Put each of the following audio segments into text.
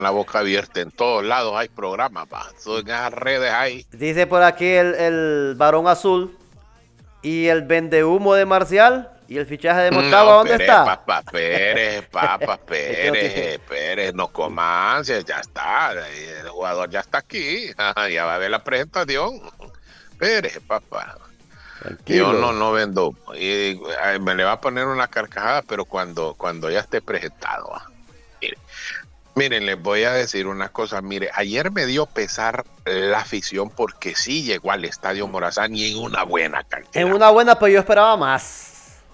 la boca abierta en todos lados hay programas, va. En esas redes hay. Dice por aquí el Barón Azul y el vendehumo de Marcial y el fichaje de Motagua, No, ¿dónde está? Es que no tiene. Pérez, no coman, ya está, el jugador ya está aquí, ya va a ver la presentación. Pérez, papá. Yo Tranquilo. no vendo. Y me le va a poner una carcajada, pero cuando ya esté presentado. Mire, miren, les voy a decir una cosa. Mire, ayer me dio pesar la afición porque sí llegó al Estadio Morazán y en una buena En cantidad. una buena, pero yo esperaba más.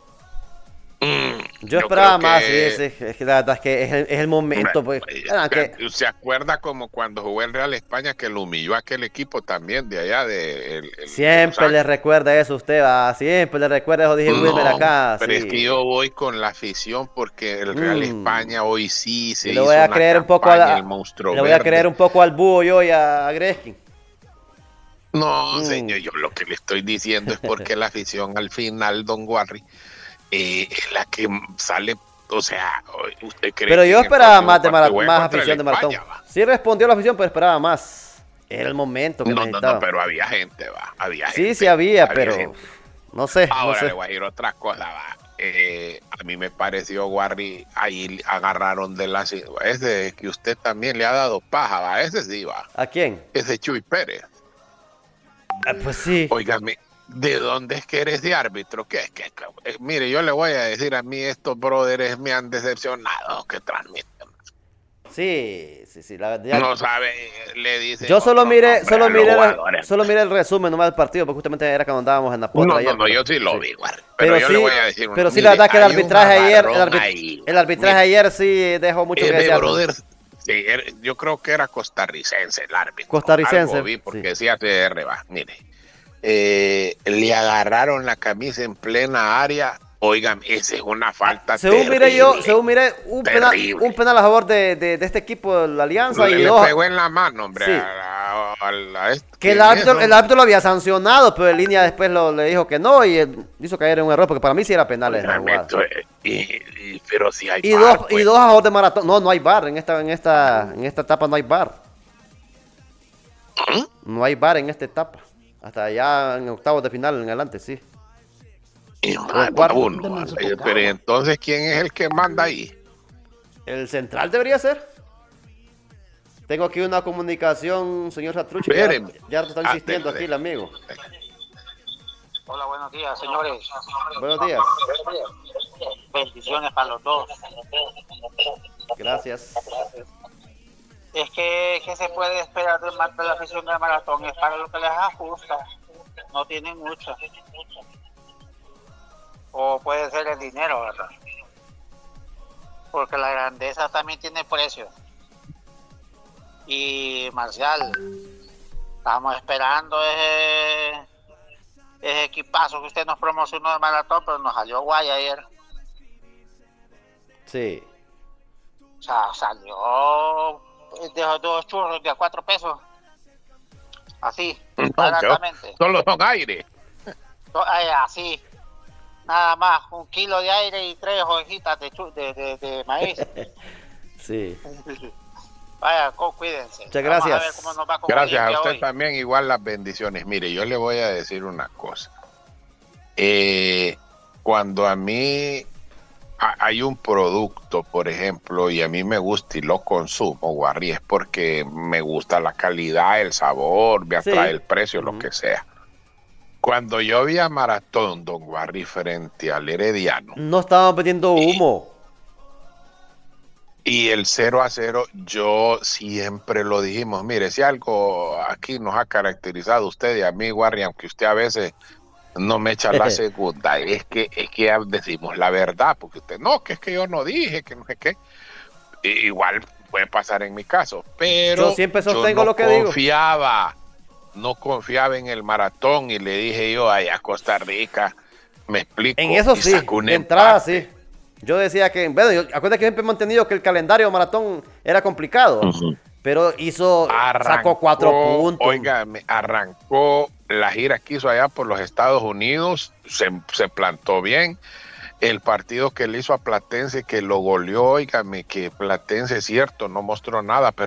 Yo Yo creo esperaba más, sí, que es que la verdad es que es el momento, pues. Bueno, que se acuerda como cuando jugó el Real España que lo humilló a aquel equipo también de allá de el siempre le Morazán. recuerda eso a usted, va. Siempre le recuerda eso, dije Wilmer No, acá, pero es que sí. yo voy con la afición porque el Real Mm, España hoy sí se Yo le voy hizo a una creer un poco campaña, el monstruo le voy a creer verde. un poco al búho yo y a Greskin. No, Mm, señor, yo lo que le estoy diciendo es porque la afición al final, don Warry, es la que sale, o sea, ¿usted cree Pero que yo en el esperaba próximo más partido juega más contra el afición de Maratón. España, va? Sí respondió la afición, pero esperaba más. Era el momento que No, necesitaba. pero había gente, va, Sí, sí había, había pero gente. no sé, no Ahora le sé. voy a decir otra cosa, va. A mí me pareció, Warry, ahí agarraron de la... Ese que usted también le ha dado paja, va, ese sí, va. ¿A quién? Ese Chuy Pérez. Pues sí. Óigame, ¿de dónde es que eres de árbitro? Mire, yo le voy a decir a mí, estos brothers me han decepcionado que transmiten. Sí, sí, sí, la verdad. No sabe, le dicen Yo otros nombres a los jugadores. solo miré el resumen nomás del partido, porque justamente era cuando andábamos en la potra ayer, No, pero yo sí lo sí. vi, Warren. Pero Pero yo le sí, voy a decir pero uno. sí la Mire, verdad que el hay un arbitraje ayer, agarrón ahí, el Warren. arbitraje Mire, ayer sí dejó mucho que de desear. brothers, sí, yo creo que era costarricense el árbitro. Algo Costarricense, vi sí. porque decía TR, va. Mire, le agarraron la camisa en plena área. Oigan, esa es una falta terrible, Según miré, un terrible. penal a favor de este equipo de la Alianza y Le dos, pegó en la mano, hombre, sí. ¿quién es, El hombre? árbitro lo había sancionado, pero en línea después le dijo que no y él hizo caer en un error, porque para mí sí era penal esa Oigan, jugada. pero si hay par, Y pues. dos a favor de Maratón. No, no hay bar en esta etapa no hay bar. ¿Mm? No hay bar en esta etapa. Hasta allá en octavos de final en adelante, sí. Y O en más cuarto. uno. Pero entonces, ¿quién es el que manda ahí? El central debería ser. Tengo aquí una comunicación, señor Satruch, que Espérenme. ya te está insistiendo aquí Dele. el amigo. Hola, buenos días, señores. Buenos días. Bendiciones para los dos. Gracias. Es que, ¿qué se puede esperar de la afición del Maratón? Es para lo que les ajusta. No tienen mucho. O puede ser el dinero, ¿verdad? Porque la grandeza también tiene precio. Y Marcial, estamos esperando ese equipazo que usted nos promocionó de Maratón, pero nos salió guay ayer. Sí. O sea, salió de dos churros de a 4 pesos. Así, No, baratamente. solo son aire. Así, nada más. 1 kilo de aire y 3 hojitas de maíz. Sí. Vaya, cuídense. Muchas Vamos a ver gracias. cómo nos va con Gracias a Olimpia usted hoy. también, igual las bendiciones. Mire, yo le voy a decir una cosa. Cuando a mí hay un producto, por ejemplo, y a mí me gusta y lo consumo, Guarri, es porque me gusta la calidad, el sabor, me atrae Sí. el precio, lo que sea. Cuando yo vi a Maratón, don Guarri, frente al Herediano, No estamos vendiendo humo. y el 0-0, yo siempre lo dijimos, mire, si algo aquí nos ha caracterizado usted y a mí, Guarri, aunque usted a veces no me echa la segunda, es que decimos la verdad, porque usted, no, que es que yo no dije, que no sé qué. Igual puede pasar en mi caso, Yo pero siempre yo sostengo lo que digo. no confiaba en el Maratón y le dije yo allá a Costa Rica, me En explico, eso y sí, sacó un de entrada empate. sí. Yo decía que, bueno, acuérdate que siempre he mantenido que el calendario maratón era complicado, Ujú. pero sacó 4 puntos. Oiga, arrancó la gira que hizo allá por los Estados Unidos, se plantó bien. el partido que le hizo a Platense, que lo goleó, óigame, que Platense es cierto, no mostró nada, pero